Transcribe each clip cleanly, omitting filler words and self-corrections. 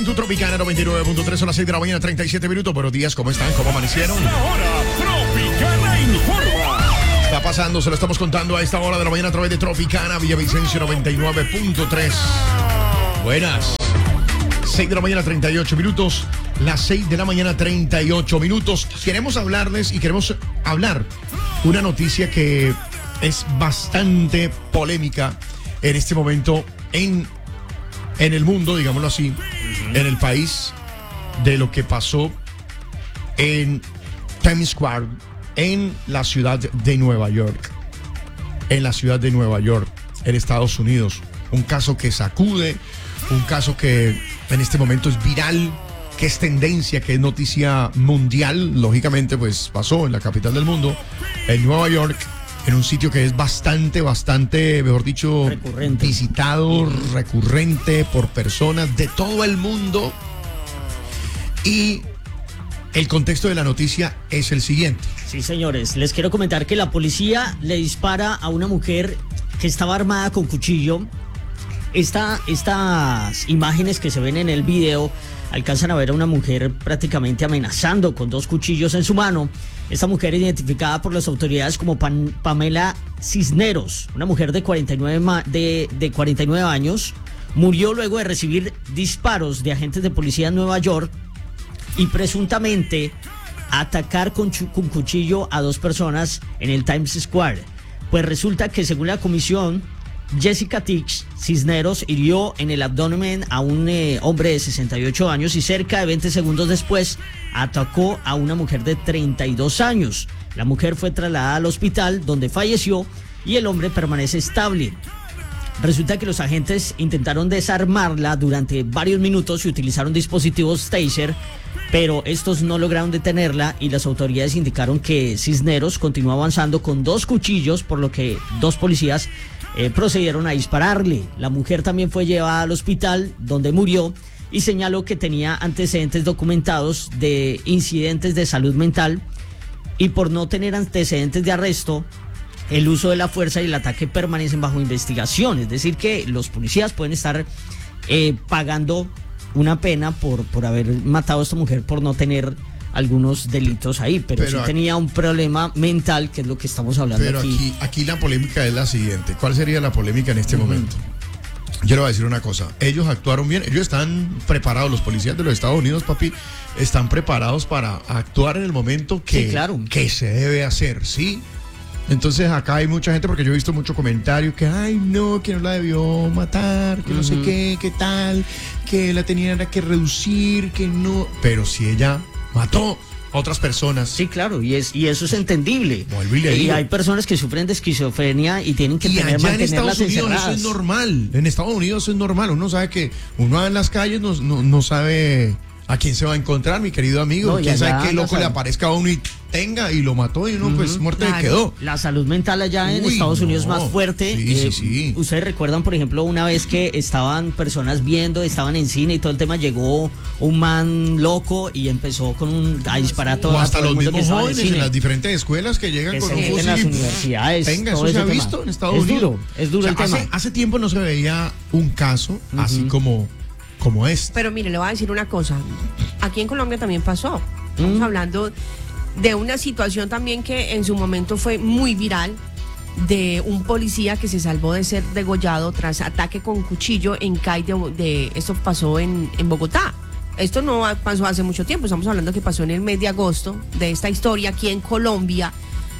Tu Tropicana 99.3, son las 6 de la mañana, 37 minutos. Buenos días, ¿cómo están? ¿Cómo amanecieron? Ahora, Tropicana informa. Está pasando, se lo estamos contando a esta hora de la mañana a través de Tropicana, Villavicencio 99.3. Buenas. 6 de la mañana, 38 minutos. Las 6 de la mañana, 38 minutos. Queremos hablarles y queremos hablar una noticia que es bastante polémica en este momento en el mundo, digámoslo así, en el país, de lo que pasó en Times Square, en la ciudad de Nueva York. En la ciudad de Nueva York, en Estados Unidos. Un caso que sacude, un caso que en este momento es viral, que es tendencia, que es noticia mundial. Lógicamente, pues pasó en la capital del mundo, en Nueva York, en un sitio que es bastante, mejor dicho, visitado, recurrente por personas de todo el mundo. Y el contexto de la noticia es el siguiente. Sí, señores, les quiero comentar que la policía le dispara a una mujer que estaba armada con cuchillo. Estas imágenes que se ven en el video alcanzan a ver a una mujer prácticamente amenazando con dos cuchillos en su mano. Esta mujer, identificada por las autoridades como Pamela Cisneros, una mujer de 49 años, murió luego de recibir disparos de agentes de policía en Nueva York y presuntamente atacar con cuchillo a dos personas en el Times Square. Pues resulta que, según la comisión, Jessica Tix Cisneros hirió en el abdomen a un hombre de 68 años y cerca de 20 segundos después atacó a una mujer de 32 años. La mujer fue trasladada al hospital donde falleció y el hombre permanece estable. Resulta que los agentes intentaron desarmarla durante varios minutos y utilizaron dispositivos taser, pero estos no lograron detenerla y las autoridades indicaron que Cisneros continuó avanzando con dos cuchillos, por lo que dos policías procedieron a dispararle. La mujer también fue llevada al hospital donde murió y señaló que tenía antecedentes documentados de incidentes de salud mental y, por no tener antecedentes de arresto, el uso de la fuerza y el ataque permanecen bajo investigación. Es decir, que los policías pueden estar pagando una pena por haber matado a esta mujer por no tener algunos delitos ahí, pero sí tenía un problema mental, que es lo que estamos hablando pero aquí. Aquí la polémica es la siguiente. ¿Cuál sería la polémica en este momento? Yo le voy a decir una cosa. Ellos actuaron bien, ellos están preparados, los policías de los Estados Unidos, papi, están preparados para actuar en el momento que, sí, claro, que se debe hacer, ¿sí? Entonces acá hay mucha gente, porque yo he visto mucho comentario que, ay no, que no la debió matar, que no sé qué tal, que la tenían que reducir, que no. Pero si ella mató a otras personas. Sí, claro, y eso es entendible. Y hay personas que sufren de esquizofrenia y tienen que mantenerlas en Estados Unidos encerradas. Eso es normal. En Estados Unidos eso es normal. Uno sabe que uno en las calles no sabe a quién se va a encontrar, mi querido amigo. Quién sabe qué loco le aparezca a uno y tenga y lo mató y uno pues muerte le quedó. La salud mental allá en Estados Unidos es más fuerte. Sí. Ustedes recuerdan, por ejemplo, una vez que estaban personas viendo, estaban en cine y todo el tema, llegó un man loco y empezó a disparar a todo, hasta todo los el mundo mismos que jóvenes en las diferentes escuelas que llegan con un fusil. En las universidades. Venga, eso se ha visto en Estados Unidos. Es duro el tema. Hace tiempo no se veía un caso así como este. Pero mire, le voy a decir una cosa. Aquí en Colombia también pasó. Estamos hablando de una situación también que en su momento fue muy viral, de un policía que se salvó de ser degollado tras ataque con cuchillo en CAI esto pasó en Bogotá. Esto no pasó hace mucho tiempo, estamos hablando que pasó en el mes de agosto de esta historia aquí en Colombia.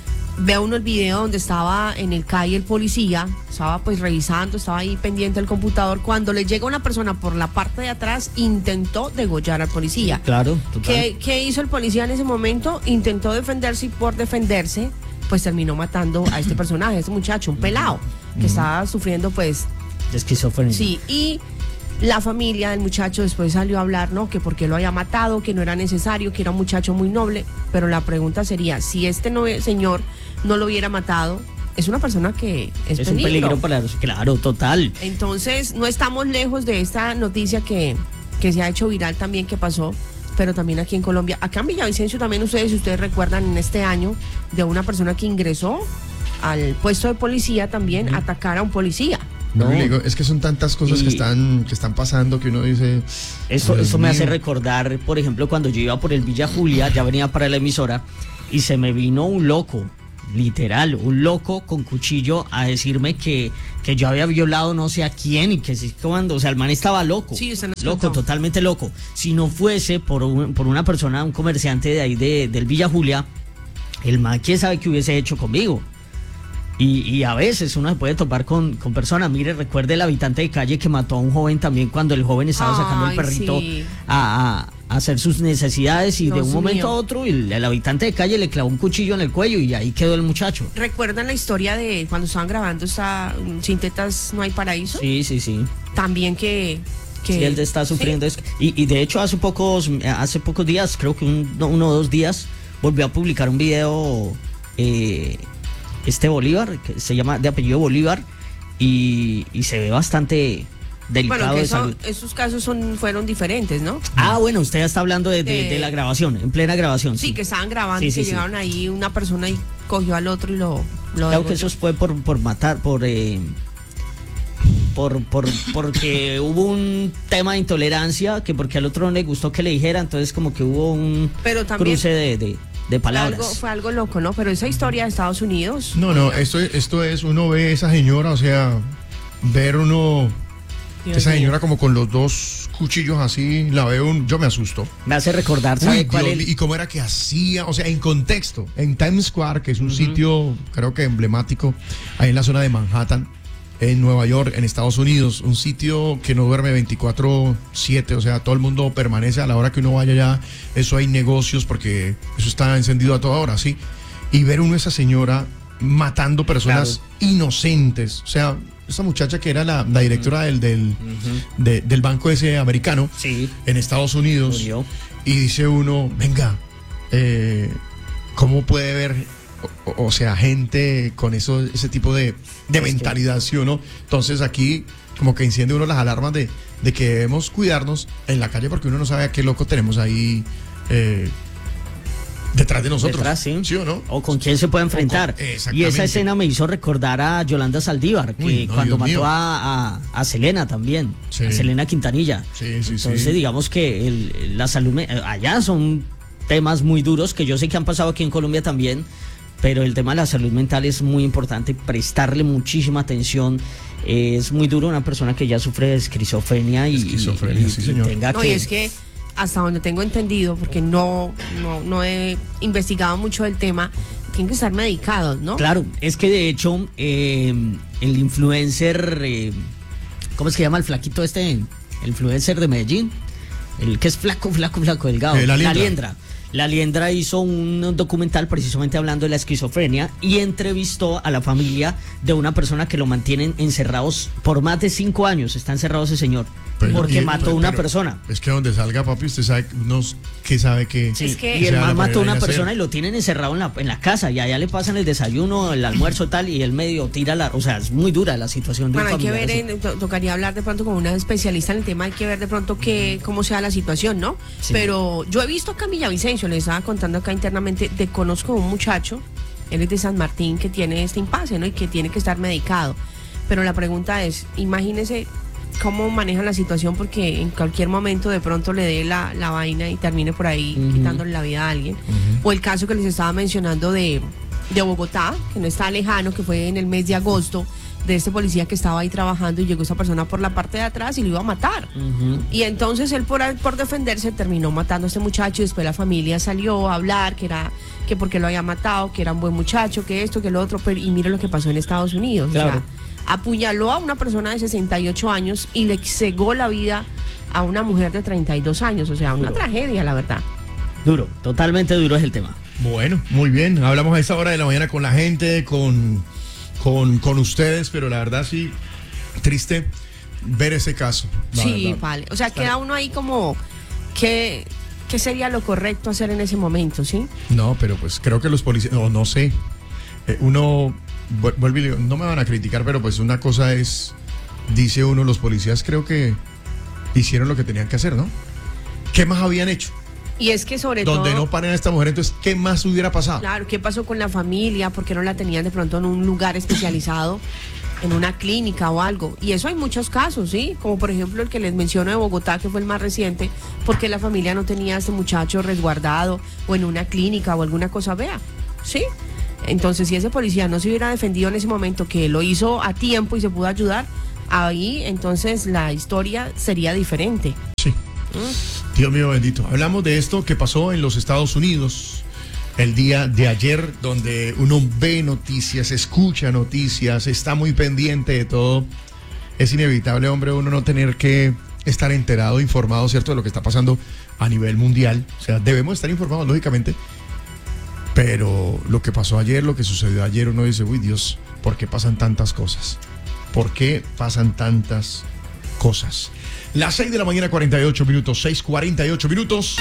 Vea uno el video donde estaba en el CAI el policía, estaba pues revisando, estaba ahí pendiente del computador. Cuando le llega una persona por la parte de atrás, intentó degollar al policía. Claro, total. ¿Qué hizo el policía en ese momento? Intentó defenderse y por defenderse, pues terminó matando a este personaje, a este muchacho, un pelado, que estaba sufriendo pues de esquizofrenia. Sí, y la familia del muchacho después salió a hablar, ¿no? Que por qué lo había matado, que no era necesario, que era un muchacho muy noble. Pero la pregunta sería, si este señor no lo hubiera matado, es una persona que es peligro. Un peligro para los... Claro, total. Entonces, no estamos lejos de esta noticia que se ha hecho viral también, que pasó, pero también aquí en Colombia. Acá en Villavicencio también si ustedes recuerdan, en este año, de una persona que ingresó al puesto de policía también a atacar a un policía. Vuelvo y No. le digo, es que son tantas cosas Y- que están pasando que uno dice. Eso Dios me hace mío. recordar, por ejemplo, cuando yo iba por el Villa Julia, ya venía para la emisora, y se me vino un loco, literal, un loco con cuchillo a decirme que yo había violado no sé a quién y que sí, cuando, o sea, el man estaba loco. Sí, usted nos loco, contó. totalmente loco. Si no fuese por una persona, un comerciante de ahí del Villa Julia, el man, quién sabe qué hubiese hecho conmigo. Y a veces uno se puede topar con personas. Mire, recuerde el habitante de calle que mató a un joven también cuando el joven estaba sacando al Ay, perrito sí. a hacer sus necesidades, y de Dios un momento mío. a otro el habitante de calle le clavó un cuchillo en el cuello y ahí quedó el muchacho. ¿Recuerdan la historia de cuando estaban grabando esta Sin Tetas No Hay Paraíso? Sí, sí, sí. También que Sí, él está sufriendo Sí. eso. Y de hecho hace pocos días, creo que uno o 2 días, volvió a publicar un video Bolívar, que se llama de apellido Bolívar, y se ve bastante delicado Bueno, que de salud. esos casos fueron diferentes, ¿no? Bueno, usted ya está hablando de De- la grabación, en plena grabación. Sí, que estaban grabando Sí, y sí, que sí. llegaron ahí una persona y cogió al otro y lo Claro que degolló. eso fue por matar, porque hubo un tema de intolerancia, que porque al otro no le gustó que le dijera, entonces como que hubo un Pero también cruce de palabras. fue algo loco, ¿no? Pero esa historia de Estados Unidos. No, esto es, uno ve esa señora, o sea, ver uno, Dios esa mío. señora como con los 2 cuchillos así, la veo, yo me asusto. Me hace recordar, ¿sabe Uy, cuál Dios es? mío, y cómo era que hacía, o sea, en contexto, en Times Square, que es un sitio, creo que emblemático, ahí en la zona de Manhattan, en Nueva York, en Estados Unidos, un sitio que no duerme 24/7, o sea, todo el mundo permanece a la hora que uno vaya allá, eso hay negocios porque eso está encendido a toda hora, ¿sí? Y ver uno a esa señora matando personas inocentes, o sea, esa muchacha que era la directora del banco ese americano Sí. en Estados Unidos, Murió. y dice uno, venga, ¿cómo puede ver, o sea, gente con ese tipo de mentalidad, ¿sí o no? Entonces aquí como que enciende uno las alarmas de que debemos cuidarnos en la calle porque uno no sabe a qué loco tenemos ahí detrás de nosotros. Detrás, sí. o no? O con quién se puede enfrentar. Y exactamente. esa escena me hizo recordar a Yolanda Saldívar, que Uy, no, cuando Dios mío. mató a Selena también, Sí. a Selena Quintanilla. Sí, sí, Entonces, sí. digamos que la salud, allá son temas muy duros que yo sé que han pasado aquí en Colombia también, pero el tema de la salud mental es muy importante, prestarle muchísima atención. Es muy duro una persona que ya sufre de esquizofrenia Esquizofrenia, sí, señor. tenga No, y es que hasta donde tengo entendido, porque no he investigado mucho del tema, tienen que estar medicados, ¿no? Claro, es que de hecho el influencer, ¿cómo es que llama el flaquito este? El influencer de Medellín, el que es flaco, delgado. La Liendra. Liendra. La Liendra hizo un documental precisamente hablando de la esquizofrenia y entrevistó a la familia de una persona que lo mantienen encerrados por más de 5 años. Está encerrado ese señor porque mató a una persona. Es que donde salga, papi, usted sabe que sabe que... Sí, Es que- y el o sea, man la mató a una manera de persona hacer. y lo tienen encerrado en la casa, y allá le pasan el desayuno, el almuerzo tal, y él medio tira o sea, es muy dura la situación de un Bueno, hay que familiar ver, así. tocaría hablar de pronto con una especialista en el tema, hay que ver de pronto cómo sea la situación, ¿no? Sí. Pero yo he visto acá en Villavicencio, les estaba contando acá internamente, conozco a un muchacho, él es de San Martín, que tiene este impasse, ¿no? Y que tiene que estar medicado. Pero la pregunta es, imagínese cómo manejan la situación, porque en cualquier momento de pronto le dé la vaina y termine por ahí quitándole la vida a alguien. O el caso que les estaba mencionando de Bogotá, que no está lejano, que fue en el mes de agosto, de este policía que estaba ahí trabajando y llegó esa persona por la parte de atrás y lo iba a matar. Y entonces él por defenderse terminó matando a este muchacho, y después la familia salió a hablar que porque lo había matado, que era un buen muchacho, que esto, que lo otro, pero, y mire lo que pasó en Estados Unidos. Claro. O sea, apuñaló a una persona de 68 años y le cegó la vida a una mujer de 32 años. O sea, una tragedia, la verdad. Duro, totalmente duro es el tema. Bueno, muy bien. Hablamos a esta hora de la mañana con la gente, con ustedes, pero la verdad sí, triste ver ese caso. la Sí, verdad. vale. O sea, queda uno ahí como, ¿qué sería lo correcto hacer en ese momento, sí? No, pero pues creo que los policías, no sé. Vuelvo y digo, no me van a criticar, pero pues una cosa es, dice uno, los policías creo que hicieron lo que tenían que hacer, ¿no? ¿Qué más habían hecho? Y es que sobre Donde todo... no paren a esta mujer, entonces, ¿qué más hubiera pasado? Claro, ¿qué pasó con la familia? ¿Por qué no la tenían de pronto en un lugar especializado? en una clínica o algo. Y eso hay muchos casos, ¿sí? Como por ejemplo el que les menciono de Bogotá, que fue el más reciente, porque la familia no tenía a este muchacho resguardado o en una clínica o alguna cosa, vea, ¿sí? Entonces, si ese policía no se hubiera defendido en ese momento, que lo hizo a tiempo y se pudo ayudar, ahí entonces la historia sería diferente. Sí. Dios mío bendito. Hablamos de esto que pasó en los Estados Unidos el día de ayer, donde uno ve noticias, escucha noticias, está muy pendiente de todo. Es inevitable, hombre, uno no tener que estar enterado, informado, ¿cierto?, de lo que está pasando a nivel mundial. O sea, debemos estar informados, lógicamente. Pero lo que pasó ayer, lo que sucedió ayer, uno dice, uy, Dios, ¿por qué pasan tantas cosas? ¿Por qué pasan tantas cosas? Las 6 de la mañana, 48 minutos, 6:48 minutos.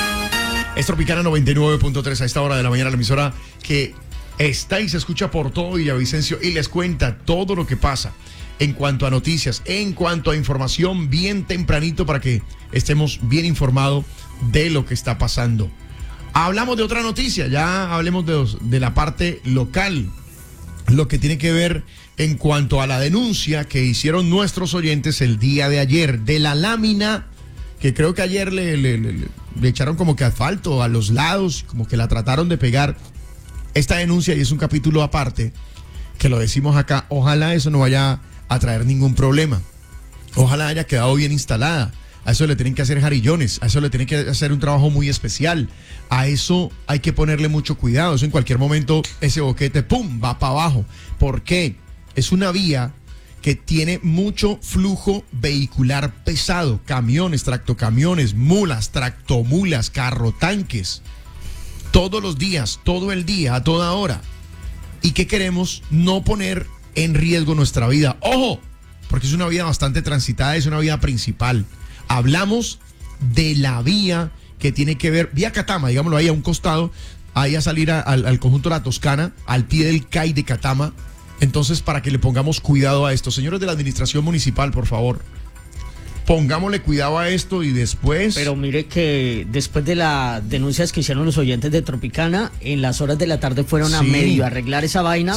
Es Tropicana 99.3 a esta hora de la mañana, la emisora que está y se escucha por todo Villavicencio y les cuenta todo lo que pasa en cuanto a noticias, en cuanto a información, bien tempranito para que estemos bien informados de lo que está pasando. Hablamos de otra noticia, ya hablemos de la parte local, lo que tiene que ver en cuanto a la denuncia que hicieron nuestros oyentes el día de ayer, de la lámina que creo que ayer le echaron como que asfalto a los lados, como que la trataron de pegar. Esta denuncia, y es un capítulo aparte, que lo decimos acá, ojalá eso no vaya a traer ningún problema. Ojalá haya quedado bien instalada. A eso le tienen que hacer jarillones, a eso le tienen que hacer un trabajo muy especial. A eso hay que ponerle mucho cuidado. Eso en cualquier momento, ese boquete, ¡pum!, va para abajo. ¿Por qué? Es una vía que tiene mucho flujo vehicular pesado, camiones, tractocamiones, mulas, tractomulas, carrotanques, todos los días, todo el día, a toda hora. ¿Y qué queremos? No poner en riesgo nuestra vida. ¡Ojo! Porque es una vía bastante transitada, es una vía principal. Hablamos de la vía que tiene que ver, vía Catama, digámoslo ahí a un costado, ahí a salir al conjunto de la Toscana, al pie del CAI de Catama. Entonces, para que le pongamos cuidado a esto, señores de la administración municipal, por favor, pongámosle cuidado a esto y después... Pero mire que después de las denuncias que hicieron los oyentes de Tropicana, en las horas de la tarde fueron a medio arreglar esa vaina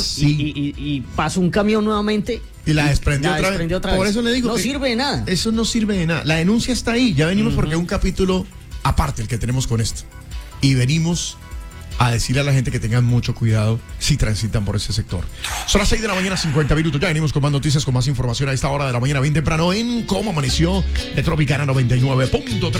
y pasó un camión nuevamente y la desprendió otra vez. Por eso le digo no sirve de nada. Eso no sirve de nada. La denuncia está ahí, ya venimos porque es un capítulo aparte el que tenemos con esto. Y venimos a decirle a la gente que tengan mucho cuidado si transitan por ese sector. Son las 6 de la mañana, 50 minutos. Ya venimos con más noticias, con más información a esta hora de la mañana, bien temprano en Cómo Amaneció de Tropicana 99.3.